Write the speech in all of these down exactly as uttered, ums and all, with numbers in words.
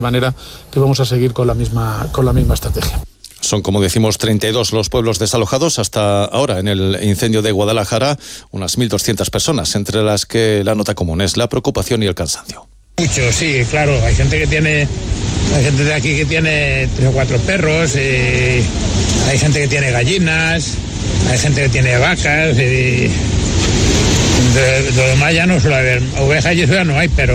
De manera que vamos a seguir con la misma, con la misma estrategia. Son, como decimos, treinta y dos los pueblos desalojados hasta ahora en el incendio de Guadalajara, unas mil doscientas personas, entre las que la nota común es la preocupación y el cansancio. Mucho, sí, claro, hay gente que tiene, hay gente de aquí que tiene tres o cuatro perros, eh, hay gente que tiene gallinas, hay gente que tiene vacas, y de, de lo demás ya no suele haber, ovejas y eso ya no hay, pero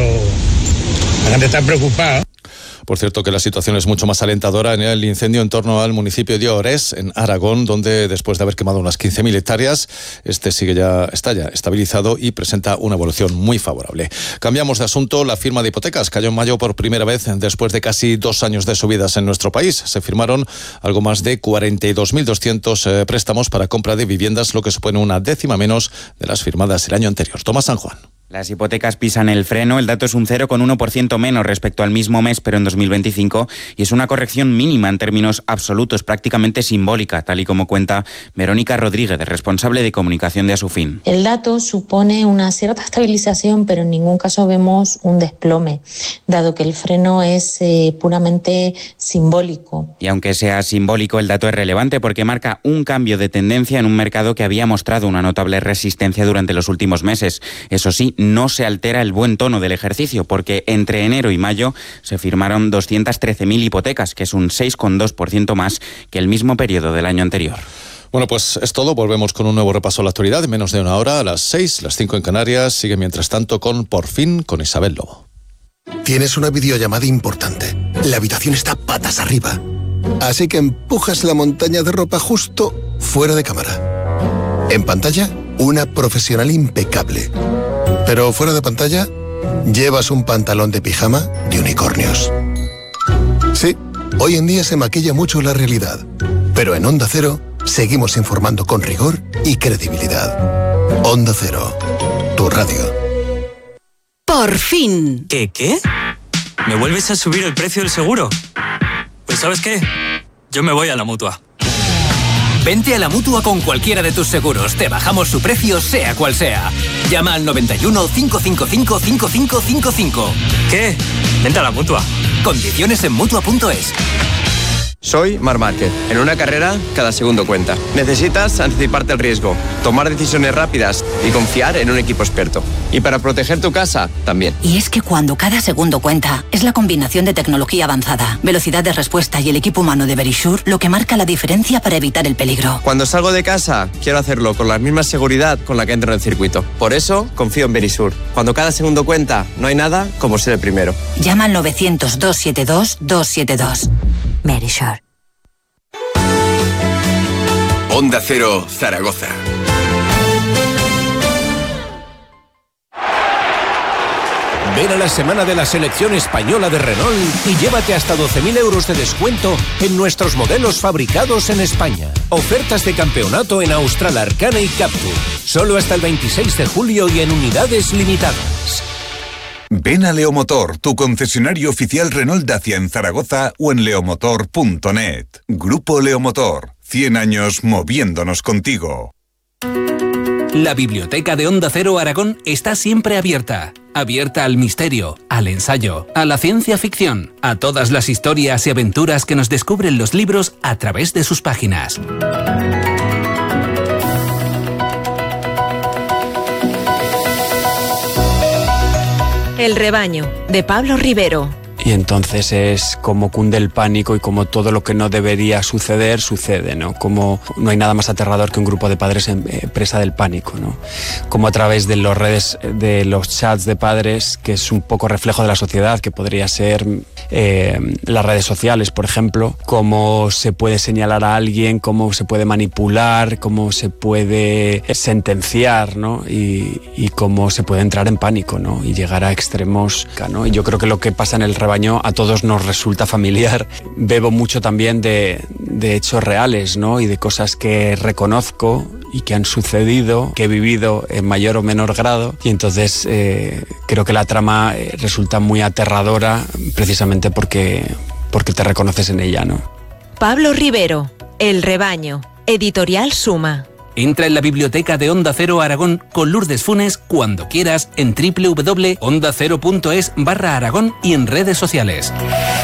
la gente está preocupada. Por cierto, que la situación es mucho más alentadora en el incendio en torno al municipio de Orés, en Aragón, donde después de haber quemado unas quince mil hectáreas, este sigue ya, está ya estabilizado y presenta una evolución muy favorable. Cambiamos de asunto. La firma de hipotecas cayó en mayo por primera vez después de casi dos años de subidas en nuestro país. Se firmaron algo más de cuarenta y dos mil doscientos eh, préstamos para compra de viviendas, lo que supone una décima menos de las firmadas el año anterior. Tomás San Juan. Las hipotecas pisan el freno, el dato es un cero coma uno por ciento menos respecto al mismo mes, pero en dos mil veinticinco, y es una corrección mínima en términos absolutos, prácticamente simbólica, tal y como cuenta Verónica Rodríguez, responsable de comunicación de Asufin. El dato supone una cierta estabilización, pero en ningún caso vemos un desplome, dado que el freno es eh, puramente simbólico. Y aunque sea simbólico, el dato es relevante porque marca un cambio de tendencia en un mercado que había mostrado una notable resistencia durante los últimos meses. Eso sí, no se altera el buen tono del ejercicio, porque entre enero y mayo se firmaron doscientas trece mil hipotecas, que es un seis coma dos por ciento más que el mismo periodo del año anterior. Bueno, pues es todo. Volvemos con un nuevo repaso a la actualidad en menos de una hora, a las seis, las cinco en Canarias. Sigue mientras tanto con Por Fin, con Isabel Lobo. Tienes una videollamada importante. La habitación está patas arriba. Así que empujas la montaña de ropa justo fuera de cámara. En pantalla, una profesional impecable. Pero fuera de pantalla, llevas un pantalón de pijama de unicornios. Sí, hoy en día se maquilla mucho la realidad, pero en Onda Cero seguimos informando con rigor y credibilidad. Onda Cero, tu radio. Por fin. ¿Qué, qué? ¿Me vuelves a subir el precio del seguro? Pues ¿sabes qué? Yo me voy a la Mutua. Vente a la Mutua con cualquiera de tus seguros. Te bajamos su precio, sea cual sea. Llama al noventa y uno, cinco cinco cinco, cinco cinco cinco cinco. ¿Qué? Vente a la Mutua. Condiciones en Mutua punto es. Soy Marc Márquez. En una carrera, cada segundo cuenta. Necesitas anticiparte al riesgo, tomar decisiones rápidas y confiar en un equipo experto. Y para proteger tu casa, también. Y es que cuando cada segundo cuenta, es la combinación de tecnología avanzada, velocidad de respuesta y el equipo humano de Verisure lo que marca la diferencia para evitar el peligro. Cuando salgo de casa, quiero hacerlo con la misma seguridad con la que entro en el circuito. Por eso, confío en Verisure. Cuando cada segundo cuenta, no hay nada como ser el primero. Llama al novecientos, doscientos setenta y dos, doscientos setenta y dos. Verisure. Onda Cero, Zaragoza. Ven a la semana de la selección española de Renault y llévate hasta doce mil euros de descuento en nuestros modelos fabricados en España. Ofertas de campeonato en Austral, Arcana y Captur. Solo hasta el veintiséis de julio y en unidades limitadas. Ven a Leomotor, tu concesionario oficial Renault Dacia en Zaragoza o en leomotor punto net. Grupo Leomotor, cien años moviéndonos contigo. La biblioteca de Onda Cero Aragón está siempre abierta. Abierta al misterio, al ensayo, a la ciencia ficción, a todas las historias y aventuras que nos descubren los libros a través de sus páginas. El rebaño, de Pablo Rivero. Y entonces es como cunde el pánico y como todo lo que no debería suceder, sucede, ¿no? Como no hay nada más aterrador que un grupo de padres en, eh, presa del pánico, ¿no? Como a través de las redes, de los chats de padres, que es un poco reflejo de la sociedad, que podría ser eh, las redes sociales, por ejemplo, cómo se puede señalar a alguien, cómo se puede manipular, cómo se puede sentenciar, ¿no? Y, y cómo se puede entrar en pánico, ¿no? Y llegar a extremos, ¿no? Y yo creo que lo que pasa en el rebaño a todos nos resulta familiar. Bebo mucho también de, de hechos reales, ¿no? Y de cosas que reconozco y que han sucedido, que he vivido en mayor o menor grado. Y entonces eh, creo que la trama eh, resulta muy aterradora precisamente porque, porque te reconoces en ella, ¿no? Pablo Rivero, El rebaño, Editorial Suma. Entra en la biblioteca de Onda Cero Aragón con Lourdes Funes cuando quieras en doble u doble u doble u punto onda cero punto es barra Aragón y en redes sociales.